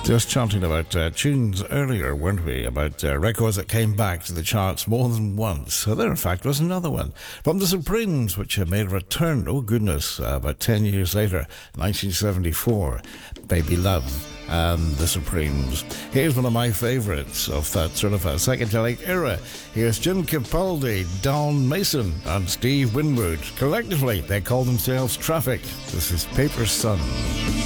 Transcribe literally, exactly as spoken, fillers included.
Just chanting about uh, tunes earlier, weren't we? About uh, records that came back to the charts more than once. So there, in fact, was another one from the Supremes, which had made a return, oh goodness, uh, about ten years later, nineteen seventy-four. Baby Love and the Supremes. Here's one of my favourites of that sort of a psychedelic era. Here's Jim Capaldi, Don Mason, and Steve Winwood. Collectively, they call themselves Traffic. This is Paper Sun.